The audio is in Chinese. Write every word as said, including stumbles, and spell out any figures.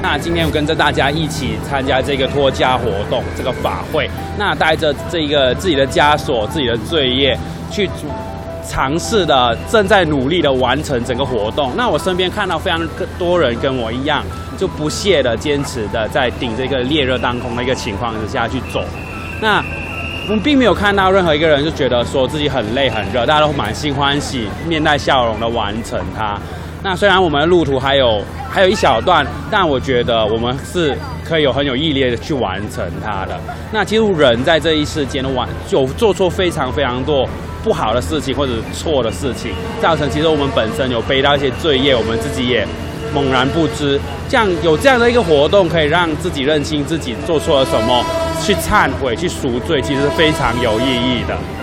那今天我跟着大家一起参加这个脱枷活动，这个法会。那带着这个自己的枷锁、自己的罪业，去尝试的正在努力的完成整个活动。那我身边看到非常多人跟我一样，就不懈的、坚持的在顶这个烈热当空的一个情况之下去走。那我们并没有看到任何一个人就觉得说自己很累很热，大家都满心欢喜、面带笑容的完成它。那虽然我们的路途还有还有一小段，但我觉得我们是可以有很有毅力的去完成它的。那其实人在这一世间完有做错非常非常多不好的事情或者错的事情，造成其实我们本身有背到一些罪业，我们自己也猛然不知。这样有这样的一个活动，可以让自己认清自己做错了什么，去忏悔、去赎罪，其实是非常有意义的。